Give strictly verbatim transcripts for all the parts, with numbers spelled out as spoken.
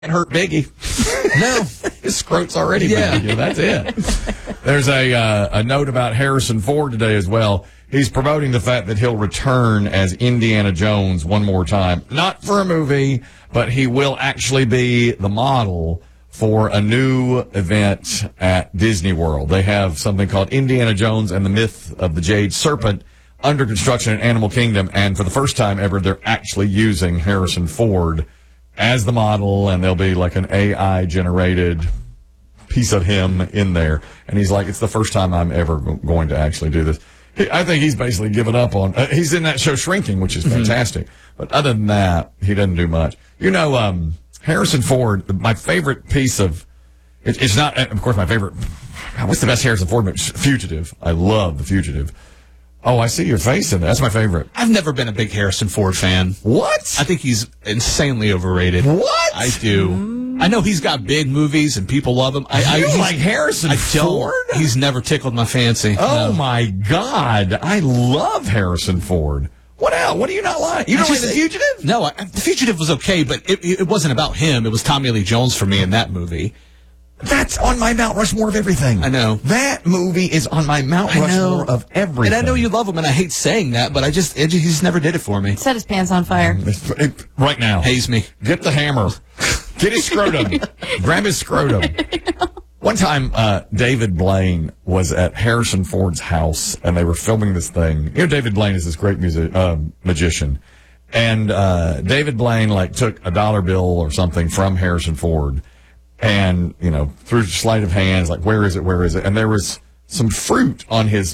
hurt Biggie. No. His scrote's already Yeah. big. That's it. There's a uh, a note about Harrison Ford today as well. He's promoting the fact that he'll return as Indiana Jones one more time. Not for a movie, but he will actually be the model for a new event at Disney World. They have something called Indiana Jones and the Myth of the Jade Serpent under construction at Animal Kingdom, and for the first time ever, they're actually using Harrison Ford as the model, and there'll be like an A I-generated piece of him in there. And he's like, it's the first time I'm ever go- going to actually do this. He, I think he's basically given up on, uh, he's in that show Shrinking, which is fantastic. Mm-hmm. But other than that, he doesn't do much. You know, um, Harrison Ford, my favorite piece of, it, it's not, of course, my favorite, what's the best Harrison Ford movie? Fugitive. I love The Fugitive. Oh, I see your face in there. That's my favorite. I've never been a big Harrison Ford fan. What? I think he's insanely overrated. What? I do. Mm. I know he's got big movies and people love him. I, you I like Harrison I Ford? Don't. He's never tickled my fancy. Oh, no. my God. I love Harrison Ford. What else? What do you not like? You don't like The Fugitive? No, I, The Fugitive was okay, but it, it wasn't about him. It was Tommy Lee Jones for me in that movie. That's on my Mount Rushmore of everything. I know. That movie is on my Mount I know. Rushmore of everything. And I know you love him, and I hate saying that, but I just, it, he just never did it for me. Set his pants on fire. It, right now. Haze me. Get the hammer. Get his scrotum. Grab his scrotum. One time, uh, David Blaine was at Harrison Ford's house, and they were filming this thing. You know, David Blaine is this great music, uh, magician. And uh, David Blaine, like, took a dollar bill or something from Harrison Ford, and, you know, through sleight of hands, like, where is it, where is it? And there was some fruit on his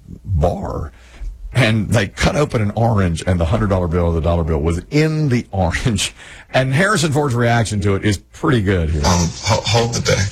bar. And they cut open an orange, and the one hundred dollar bill or the dollar bill was in the orange. And Harrison Ford's reaction to it is pretty good here. Um, ho- hold the deck.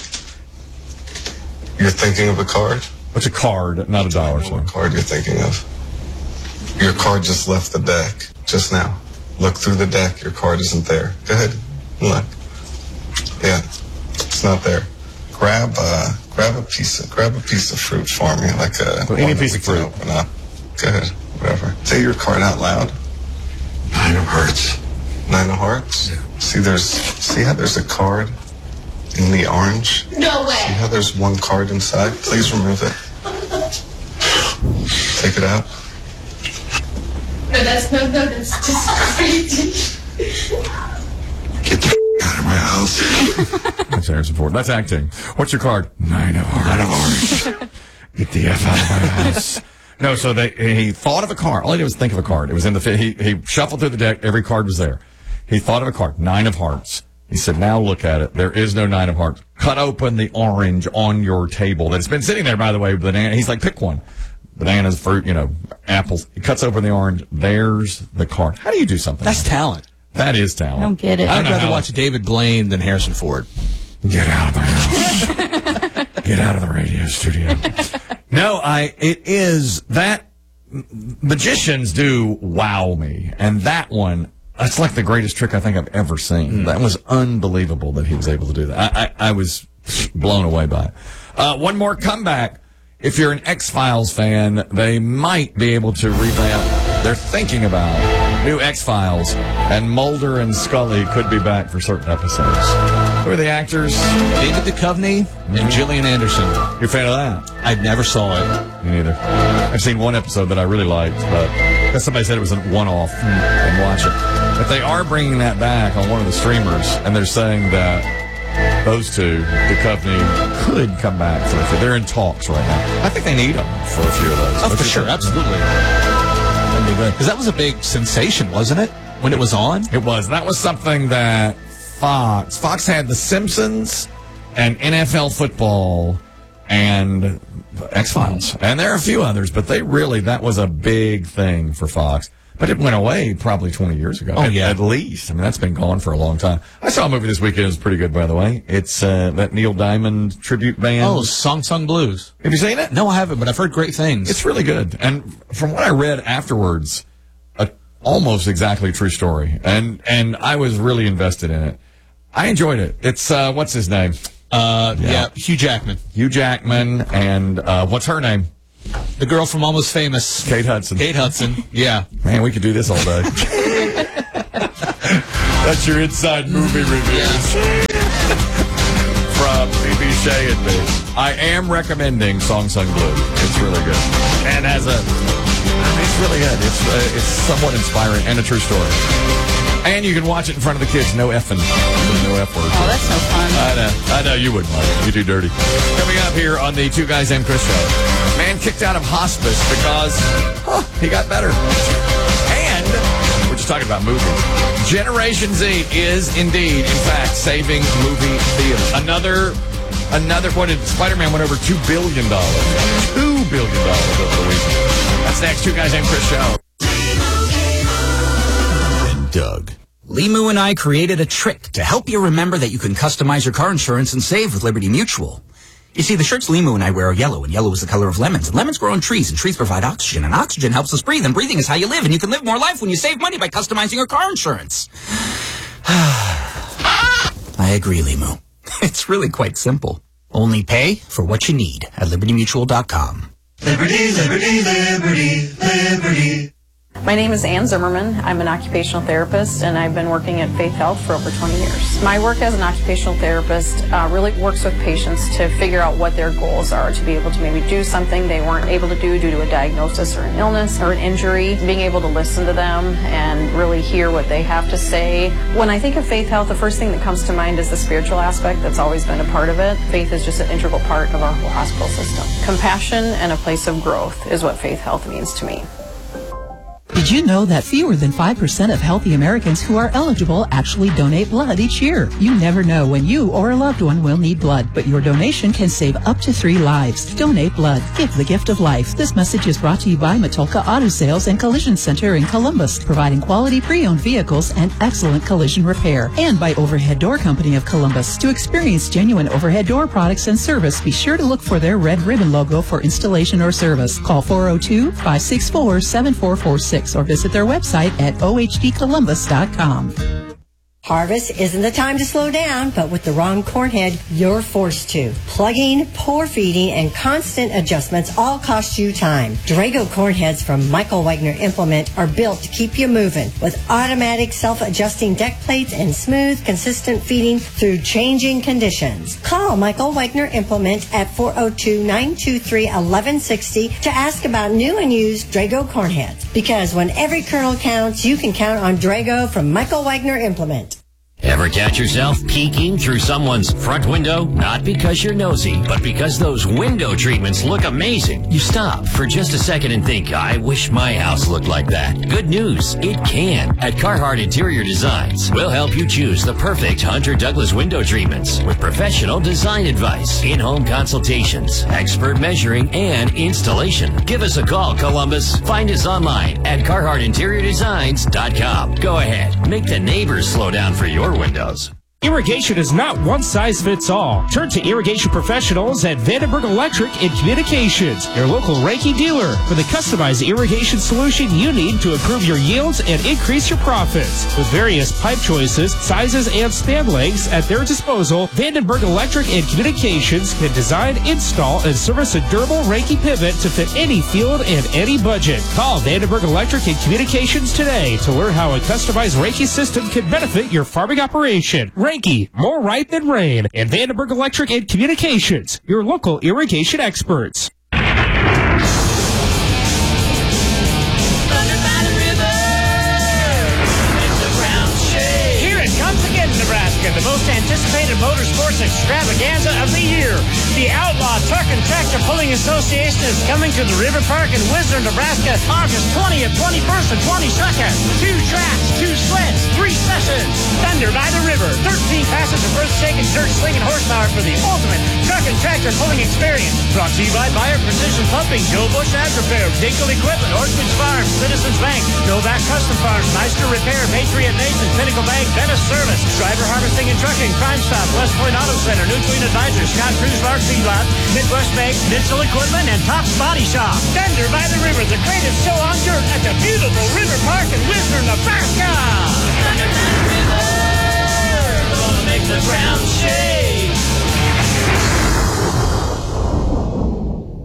You're thinking of a card? What's a card, not a dollar What sign? card you're thinking of? Your card just left the deck just now. Look through the deck. Your card isn't there. Go ahead. Look. Yeah. It's not there. Grab uh grab a piece of grab a piece of fruit for me, like a Well, any one piece that of we fruit. can Open up. Go ahead. Whatever. Say your card out loud. Nine of hearts. Nine of hearts? Yeah. See there's see how there's a card in the orange? No way. See how there's one card inside? Please remove it. Take it out. No, that's no, no, that's just crazy. Get the f- out of my house. That's Harrison Ford. That's acting. What's your card? Nine of hearts. Nine of hearts. Get the F out of my house. No, so they he thought of a card. All he did was think of a card. It was in the he he shuffled through the deck. Every card was there. He thought of a card. Nine of hearts. He said, "Now look at it. There is no nine of hearts. Cut open the orange on your table that's been sitting there, by the way. Banana." He's like, "Pick one. Bananas, fruit, you know, apples." He cuts open the orange. There's the card. How do you do something? That's like talent. that? That is talent. I don't get it. I I'd don't know rather how- watch David Blaine than Harrison Ford. Get out of my house. Get out of the radio studio. No, I, it is that magicians do wow me. And that one, that's like the greatest trick I think I've ever seen. Mm. That was unbelievable that he was able to do that. I, I, I was blown away by it. Uh, one more comeback. If you're an X-Files fan, they might be able to revamp. They're thinking about new X-Files, and Mulder and Scully could be back for certain episodes. Who are the actors? David Duchovny and Gillian Anderson. You're a fan of that? I never saw it. Me neither. I've seen one episode that I really liked, but because somebody said it was a one-off and watch it. But they are bringing that back on one of the streamers, and they're saying that those two, Duchovny, could come back for a few. They're in talks right now. I think they need them for a few of those. Oh, What for you sure, think? absolutely. That'd be great. Because that was a big sensation, wasn't it? When it was on? It was. That was something that Fox, Fox had The Simpsons and N F L football and X-Files. And there are a few others, but they really, that was a big thing for Fox. But it went away probably twenty years ago. Oh, at, yeah. At least. I mean, that's been gone for a long time. I saw a movie this weekend. It was pretty good, by the way. It's uh, that Neil Diamond tribute band. Oh, Song Sung Blues. Have you seen it? No, I haven't, but I've heard great things. It's really good. And from what I read afterwards, a almost exactly true story. And and I was really invested in it. I enjoyed it. It's, uh, what's his name? Uh, yeah. Yeah. Hugh Jackman. Hugh Jackman and, uh, what's her name? The girl from Almost Famous. Kate Hudson. Kate Hudson. Yeah. Man, we could do this all day. That's your inside movie reviews. From B B Shea and me. I am recommending Song Sung Blue. It's really good. And has a, it's really good. It's, uh, it's somewhat inspiring and a true story. And you can watch it in front of the kids. No effing. No F word. Oh, that's no fun. I know. I know you wouldn't like it. You're too dirty. Coming up here on the Two Guys and Chris show. Man kicked out of hospice because huh, he got better. And we're just talking about movies. Generation Z is indeed, in fact, saving movie theaters. Another, another, what did Spider-Man went over two billion dollars. two billion dollars over the weekend. That's next. Two Guys and Chris show. And Doug. Limu and I created a trick to help you remember that you can customize your car insurance and save with Liberty Mutual. You see, the shirts Limu and I wear are yellow, and yellow is the color of lemons. And lemons grow on trees, and trees provide oxygen, and oxygen helps us breathe, and breathing is how you live, and you can live more life when you save money by customizing your car insurance. I agree, Limu. It's really quite simple. Only pay for what you need at liberty mutual dot com. Liberty, liberty, liberty, liberty. My name is Ann Zimmerman. I'm an occupational therapist, and I've been working at Faith Health for over twenty years. My work as an occupational therapist uh, really works with patients to figure out what their goals are, to be able to maybe do something they weren't able to do due to a diagnosis or an illness or an injury, being able to listen to them and really hear what they have to say. When I think of Faith Health, the first thing that comes to mind is the spiritual aspect that's always been a part of it. Faith is just an integral part of our whole hospital system. Compassion and a place of growth is what Faith Health means to me. Did you know that fewer than five percent of healthy Americans who are eligible actually donate blood each year? You never know when you or a loved one will need blood, but your donation can save up to three lives. Donate blood. Give the gift of life. This message is brought to you by Matulka Auto Sales and Collision Center in Columbus, providing quality pre-owned vehicles and excellent collision repair. And by Overhead Door Company of Columbus. To experience genuine overhead door products and service, be sure to look for their red ribbon logo for installation or service. Call four oh two, five six four, seven four four six or visit their website at o h d columbus dot com. Harvest isn't the time to slow down, but with the wrong corn head, you're forced to. Plugging, poor feeding, and constant adjustments all cost you time. Drago corn heads from Michael Wagner Implement are built to keep you moving with automatic self-adjusting deck plates and smooth, consistent feeding through changing conditions. Call Michael Wagner Implement at four oh two, nine two three, one one six oh to ask about new and used Drago corn heads. Because when every kernel counts, you can count on Drago from Michael Wagner Implement. Ever catch yourself peeking through someone's front window? Not because you're nosy, but because those window treatments look amazing. You stop for just a second and think, I wish my house looked like that. Good news, it can. At Carhartt Interior Designs, we'll help you choose the perfect Hunter Douglas window treatments with professional design advice, in-home consultations, expert measuring, and installation. Give us a call, Columbus. Find us online at carhartt interior designs dot com. Go ahead, make the neighbors slow down for your windows. Irrigation is not one size fits all. Turn to irrigation professionals at Vandenberg Electric and Communications, your local Reiki dealer, for the customized irrigation solution you need to improve your yields and increase your profits. With various pipe choices, sizes, and span lengths at their disposal, Vandenberg Electric and Communications can design, install, and service a durable Reiki pivot to fit any field and any budget. Call Vandenberg Electric and Communications today to learn how a customized Reiki system can benefit your farming operation. Reiki, more right than rain, and Vandenberg Electric and Communications, your local irrigation experts. Here it comes again, Nebraska, the most anticipated motorsports extravaganza of the year. The Outlaw Truck and Tractor Pulling Association is coming to the River Park in Whistler, Nebraska, August twentieth, twenty-first, and twenty-second. Two tracks, two sleds, three sessions. Thunder by the River. thirteen passes of earth-shaking, dirt-slinging horsepower for the ultimate truck and tractor pulling experience. Brought to you by Bayer Precision Pumping, Joe Bush Ag Repair, Dinkel Equipment, Orchard's Farm, Citizens Bank, Novak Custom Farms, Meister Repair, Patriot Mason, Pinnacle Bank, Venice Service, Driver Harvesting and Trucking, Crime Stop, West Point Auto Center, New Queen Advisors, Scott Cruz Lark Feedlot, Midwest Bank, Mitchell Equipment, and Top's Body Shop. Thunder by the River, the greatest show on dirt at the beautiful River Park in Whistler, Nebraska. Thunder by the River, gonna make the ground shake. Spread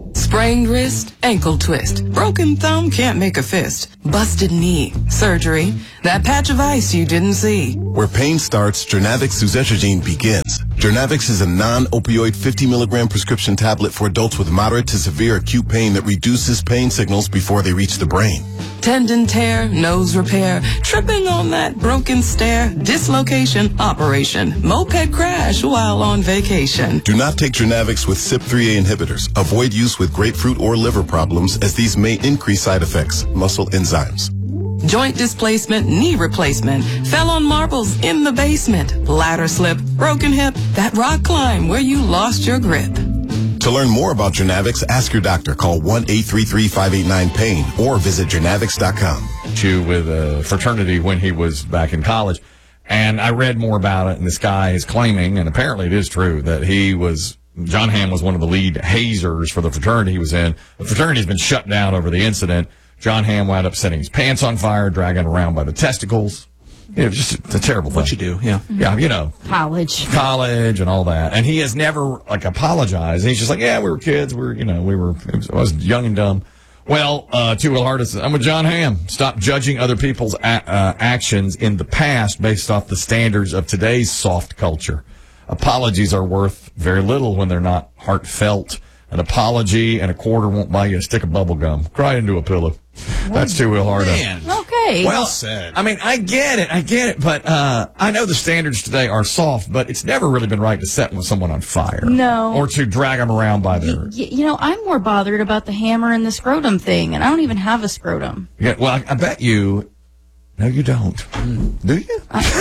Sprained wrist, ankle twist. Broken thumb, can't make a fist. Busted knee, surgery. That patch of ice you didn't see. Where pain starts, Jernavix suzetrigine begins. Jernavix is a non-opioid fifty milligram prescription tablet for adults with moderate to severe acute pain that reduces pain signals before they reach the brain. Tendon tear, nose repair, tripping on that broken stair, dislocation, operation, moped crash while on vacation. Do not take Jernavix with C Y P three A inhibitors. Avoid use with grapefruit or liver problems, as these may increase side effects, muscle enzymes. Joint displacement, knee replacement, fell on marbles in the basement, ladder slip, broken hip, that rock climb where you lost your grip. To learn more about Jernavix, ask your doctor. Call one eight three three, five eight nine, pain or visit jernavix dot com. With a fraternity when he was back in college. And I read more about it, and this guy is claiming, and apparently it is true, that he was, John Hamm was one of the lead hazers for the fraternity he was in. The fraternity's been shut down over the incident. John Hamm wound up setting his pants on fire, dragging around by the testicles. You know, just a terrible thing. What you do, yeah. Yeah, you know. College. College and all that. And he has never, like, apologized. He's just like, yeah, we were kids. We were, you know, we were, it was, I was young and dumb. Well, uh, Two Wheel Artists, I'm with John Hamm. Stop judging other people's a- uh, actions in the past based off the standards of today's soft culture. Apologies are worth very little when they're not heartfelt. An apology and a quarter won't buy you a stick of bubble gum. Cry into a pillow. That's Two Wheel Hard. Okay. Well said. I mean, I get it. I get it. But uh, I know the standards today are soft, but it's never really been right to set someone on fire. No. Or to drag them around by their... Y- you know, I'm more bothered about the hammer and the scrotum thing, and I don't even have a scrotum. Yeah, well, I, I bet you... No, you don't. Do you?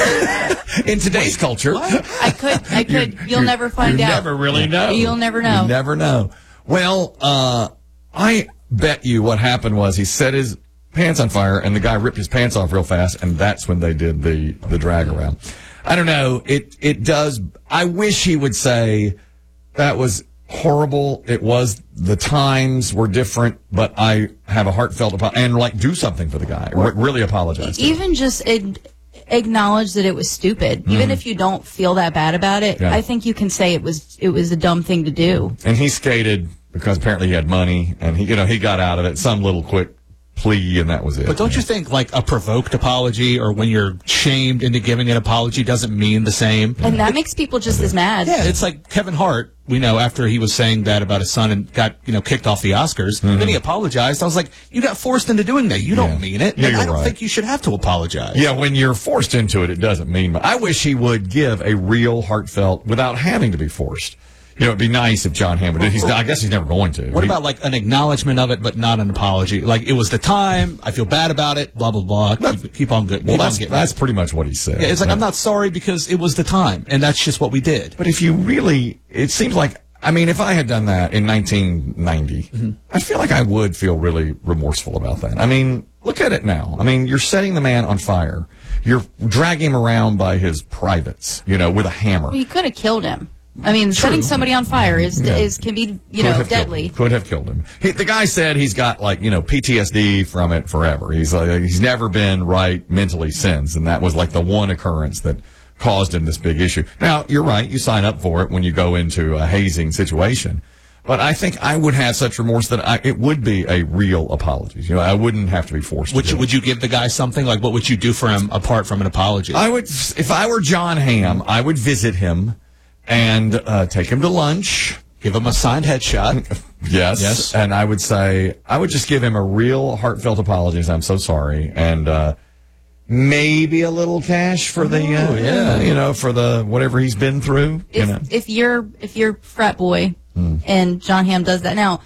In today's culture. I could. I could. You'll you- never find you out. never really know. You'll never know. You never know. Well, uh, I bet you what happened was he set his pants on fire, and the guy ripped his pants off real fast, and that's when they did the, the drag around. I don't know. It, it does. I wish he would say that was horrible. It was, the times were different, but I have a heartfelt apology, and like do something for the guy. Re- really apologize. to him. Even just ad- acknowledge that it was stupid. Even Mhm. if you don't feel that bad about it, Yeah. I think you can say it was it was a dumb thing to do. And he skated because apparently he had money, and he, you know, he got out of it. Some little quick plea, and that was it. But don't you think, like, a provoked apology or when you're shamed into giving an apology doesn't mean the same? And that makes people just as mad. Yeah, it's like Kevin Hart, we know, after he was saying that about his son and got, you know, kicked off the Oscars, Mm-hmm. then he apologized. I was like, you got forced into doing that. You don't mean it. Yeah, and I you're don't right. think you should have to apologize. Yeah, when you're forced into it, it doesn't mean much. I wish he would give a real heartfelt without having to be forced. You know, it'd be nice if John Hamm would. He's, I guess he's never going to. What He- about, like, an acknowledgement of it, but not an apology? Like, it was the time, I feel bad about it, blah, blah, blah. Keep, keep on good. Well, keep on that's, getting that's it. pretty much what he said. Yeah, it's like, I'm not sorry because it was the time, and that's just what we did. But if you really, it seems like, I mean, if I had done that in nineteen ninety, Mm-hmm. I feel like I would feel really remorseful about that. I mean, look at it now. I mean, you're setting the man on fire. You're dragging him around by his privates, you know, with a hammer. Well, you could have killed him. I mean, setting somebody on fire is Yeah. is can be you Could know have killed deadly. him. Could have killed him. He, the guy said he's got, like, you know, P T S D from it forever. He's like, he's never been right mentally since, and that was like the one occurrence that caused him this big issue. Now, you're right. You sign up for it when you go into a hazing situation. But I think I would have such remorse that I, it would be a real apology. You know, I wouldn't have to be forced Would to you, do it. would you give the guy something? Like, what would you do for him apart from an apology? I would, if I were John Hamm, I would visit him and uh, take him to lunch. Give him a signed headshot. Yes. Yes. And I would say, I would just give him a real heartfelt apology. and say, I'm so sorry. And uh, maybe a little cash for the, uh, Oh, yeah. you know, for the whatever he's been through. You If know. if you're if you're frat boy Hmm. and John Hamm does that now.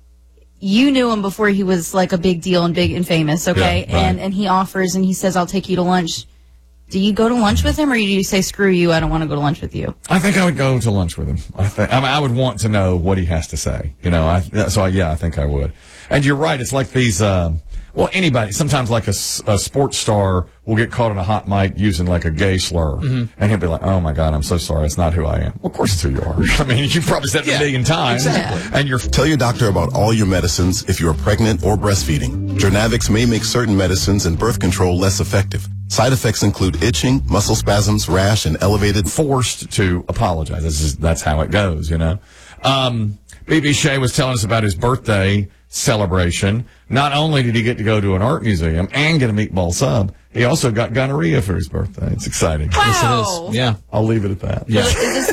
You knew him before he was like a big deal and big and famous, okay? Yeah, right. And and he offers and he says, "I'll take you to lunch." Do you go to lunch with him, or do you say, "Screw you, I don't want to go to lunch with you"? I think I would go to lunch with him. I think, I mean, I would want to know what he has to say. You know, I, so I, yeah, I think I would. And you're right. It's like these, um, well, anybody, sometimes like a, s- a sports star will get caught on a hot mic using like a gay slur. Mhm. And he'll be like, oh my God, I'm so sorry. It's not who I am. Well, of course it's who you are. I mean, you've probably said it Yeah, a million times. exactly. And you're, Tell your doctor about all your medicines if you are pregnant or breastfeeding. Jernavix may make certain medicines and birth control less effective. Side effects include itching, muscle spasms, rash, and elevated... forced to apologize. This is, that's how it goes, you know. Um, B B Shea was telling us about his birthday celebration. Not only did he get to go to an art museum and get a meatball sub, he also got gonorrhea for his birthday. It's exciting. Wow. Yes, it is. Yeah. I'll leave it at that. Yeah. Is this